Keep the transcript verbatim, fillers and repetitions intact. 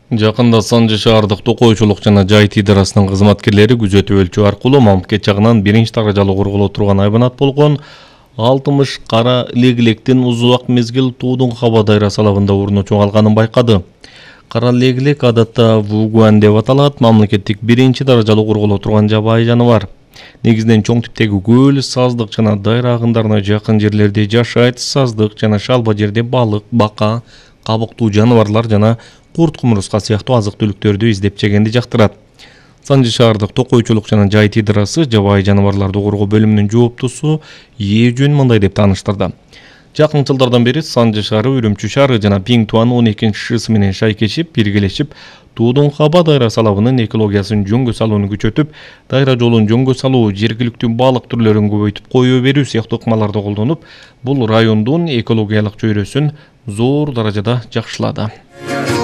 Жакында Санжы шаардык токойчулук жана жайыт идарасынын кызматкерлери күзөтүү өлчөө аркылуу мамлекет жагынан биринчи даражалуу корголо турган айбанат болгон алтымыш кара легилектин узак мезгил Туудун Хаба дайрасы алабында орно чоңалганын байкады. Кара легилек адатта вугуан деп аталат, мамлекеттик биринчи даражалуу корголо турган жабайы жаныбар. Негизинен чоң типтеги көл, саздык жана дайра агындарына жакын жерлерде жашайт, саздык жана шалба жерде балык, бака, кабыктуу жаныбарлар жана курт кумурска сыяктуу азык түлүктөрдү издеп жегенди жактырат. Санжы шаардык токойчулук жана жайыт идарасы жабайы жаныбарларды коргоо бөлүмүнүн жооптусу Ежүн мындай деп тааныштырды. Жакын жылдардан бери Санжы шаары, Үрүмчү шаары жана Пиң Туан он экинчи шысы менен шайкешип, биргелешип, Туудун Хаба дайрасы алабынын экологиясын жөнгө салууну күчөтүп, дайра жолун жөнгө салуу, жергиликтүү балык түрлөрүн көбөйтүп коюу берүү сыяктуу ыкмаларды колдонуп, бул райондун экологиялык чөйрөсүн зор даражада жакшылады.